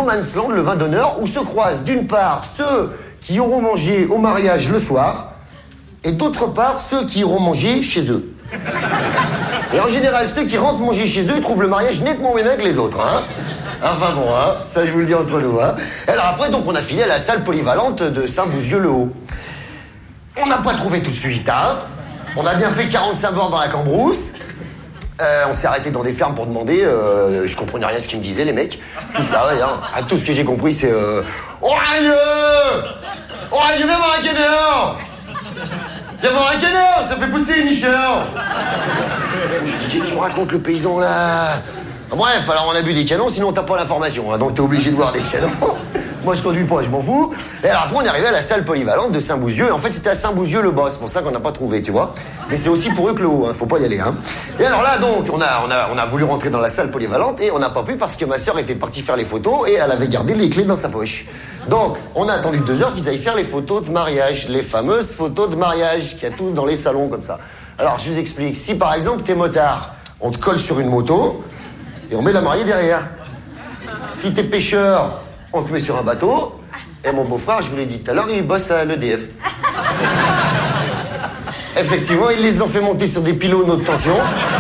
man's land, le vin d'honneur, où se croisent d'une part ceux qui auront mangé au mariage le soir, et d'autre part ceux qui iront manger chez eux. Et en général, ceux qui rentrent manger chez eux, ils trouvent le mariage nettement moins bien que les autres, hein. Enfin bon, hein, ça je vous le dis entre nous, hein. Alors après, donc, on a filé à la salle polyvalente de Saint-Bouzieux-le-Haut. On n'a pas trouvé tout de suite, hein. On a bien fait 45 bords dans la Cambrousse. On s'est arrêté dans des fermes pour demander. Je comprenais rien à ce qu'ils me disaient, les mecs. Tout ce que j'ai compris, c'est Orageux, viens voir un canard. Viens voir un canard, ça fait pousser une nicheur. Je dis, qu'est-ce qu'on raconte le paysan là? Bref, alors on a bu des canons, sinon t'as pas l'information, hein, donc t'es obligé de boire des canons. Moi je conduis pas, je m'en fous. Et alors après on est arrivé à la salle polyvalente de Saint-Bouzieux. En fait c'était à Saint-Bouzieux-le-Bas, c'est pour ça qu'on n'a pas trouvé, tu vois. Mais c'est aussi pour eux que le haut, hein, faut pas y aller, hein. Et alors là donc on a voulu rentrer dans la salle polyvalente et on n'a pas pu parce que ma sœur était partie faire les photos et elle avait gardé les clés dans sa poche. Donc on a attendu 2 heures qu'ils aillent faire les photos de mariage, les fameuses photos de mariage qu'il y a tous dans les salons comme ça. Alors je vous explique, si par exemple t'es motard, on te colle sur une moto et on met la mariée derrière. Si t'es pêcheur, on te met sur un bateau. Et mon beau-frère, je vous l'ai dit tout à l'heure, il bosse à l'EDF. Effectivement, ils les ont fait monter sur des pylônes haute tension.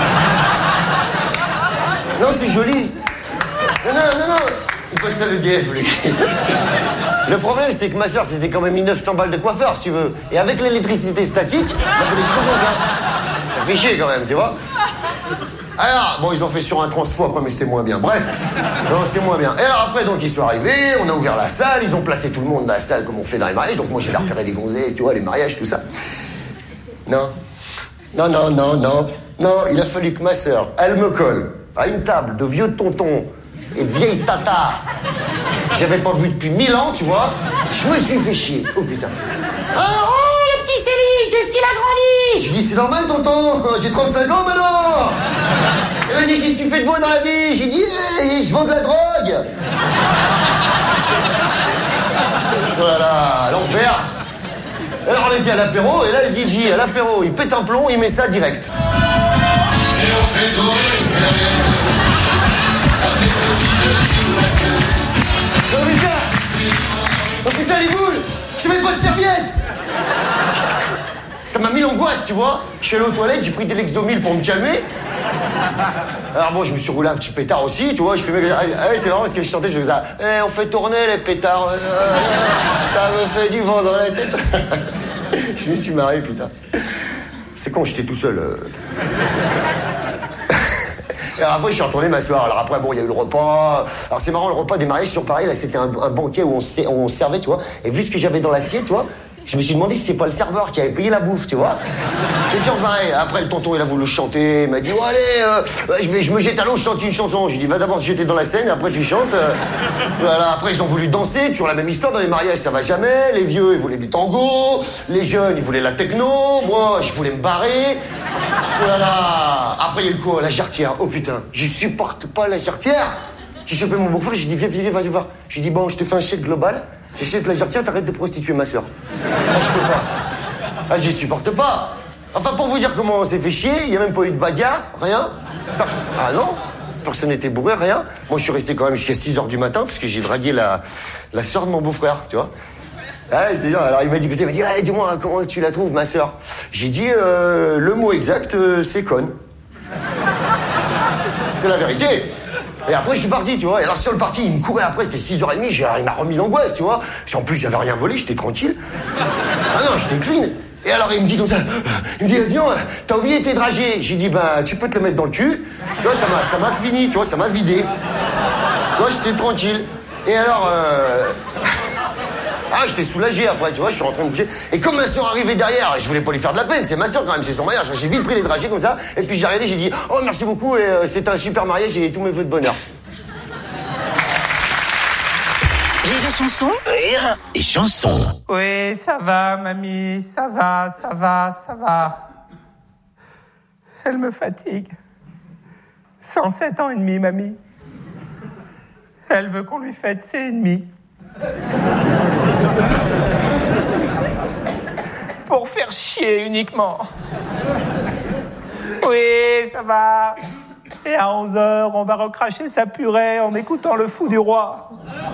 Non, c'est joli. Non. Il bosse à l'EDF, lui. Le problème, c'est que ma soeur, c'était quand même 1900 balles de coiffeur, si tu veux. Et avec l'électricité statique, on a fait des cheveux comme ça. Ça fait chier quand même, tu vois. Alors, bon, ils ont fait sur un transfo après, mais c'était moins bien. Bref, non, c'est moins bien. Et alors après, donc, ils sont arrivés, on a ouvert la salle, ils ont placé tout le monde dans la salle comme on fait dans les mariages. Donc moi, j'ai repéré des gonzesses, tu vois, les mariages, tout ça. Non, il a fallu que ma sœur, elle me colle à une table de vieux tontons et de vieilles tatas que j'avais pas vu depuis 1000 ans, tu vois. Je me suis fait chier. Oh putain. Le petit Céline, qu'est-ce qu'il a grandi? Je dis, c'est normal, tonton, j'ai 35 ans maintenant. Elle m'a dit, qu'est-ce que tu fais de beau dans la vie? J'ai dit, je vends de la drogue. Voilà, l'enfer. Alors on était à l'apéro, et là le DJ, à l'apéro, il pète un plomb, il met ça direct. Et on fait tourner les serviettes. Oh putain les boules, je mets pas de serviette. Ça m'a mis l'angoisse, tu vois. Je suis allé aux toilettes, j'ai pris des Lexomil pour me calmer. Alors bon, je me suis roulé un petit pétard aussi, tu vois. Je fais, c'est marrant parce que je chantais, je faisais ça. On fait tourner les pétards. Ça me fait du vent dans la tête. Je me suis marré, putain. C'est con, j'étais tout seul. Alors après, je suis retourné m'asseoir. Alors après, bon, il y a eu le repas. Alors c'est marrant, le repas des mariages, sur pareil, là, c'était un banquet où on servait, tu vois. Et vu ce que j'avais dans l'assiette, tu vois, je me suis demandé si c'est pas le serveur qui avait payé la bouffe, tu vois. C'est toujours pareil. Après, le tonton, il a voulu chanter. Il m'a dit, allez, je me jette à l'eau, je chante une chanson. J'ai dit, va d'abord te jeter dans la Seine, et après tu chantes. Voilà. Après, ils ont voulu danser. Toujours la même histoire dans les mariages, ça va jamais. Les vieux, ils voulaient du tango. Les jeunes, ils voulaient la techno. Moi, je voulais me barrer. Voilà. Après, il y a eu quoi? La jarretière. Oh putain, je supporte pas la jarretière. J'ai chopé mon beau-frère, j'ai dit, viens, vas-y voir. J'ai dit, bon, je te fais un chèque global. J'achète la jarretière, t'arrêtes de prostituer ma soeur. Je peux pas. Je supporte pas. Enfin, pour vous dire comment on s'est fait chier, il n'y a même pas eu de bagarre, rien. Ah non, personne n'était bourré, rien. Moi, je suis resté quand même jusqu'à 6h du matin, parce que j'ai dragué la soeur de mon beau-frère, tu vois. C'est genre, alors il m'a dit, dis-moi, comment tu la trouves, ma soeur? J'ai dit, le mot exact, c'est conne. C'est la vérité. Et après, je suis parti, tu vois. Et alors, sur le parti, il me courait après, c'était 6h30, il m'a remis l'angoisse, tu vois. En plus, j'avais rien volé, j'étais tranquille. Ah non, j'étais clean. Et alors, il me dit comme ça, il me dit, dis-donc, t'as oublié tes dragées. J'ai dit, tu peux te le mettre dans le cul. Tu vois, ça m'a fini, tu vois, ça m'a vidé. Tu vois, j'étais tranquille. Et alors, j'étais soulagé après, tu vois, je suis rentré me coucher. Et comme ma soeur arrivait derrière, je voulais pas lui faire de la peine, c'est ma soeur quand même, c'est son mariage. J'ai vite pris les dragées comme ça, et puis j'ai regardé, j'ai dit, oh merci beaucoup, et c'était un super mariage, et tous mes vœux de bonheur. Rire et chanson. Rire et chanson. Oui, ça va, mamie, ça va. Elle me fatigue. 107 ans et demi, mamie. Elle veut qu'on lui fête ses ennemis. Pour faire chier uniquement. Oui, ça va. Et à 11h, on va recracher sa purée en écoutant le fou du roi.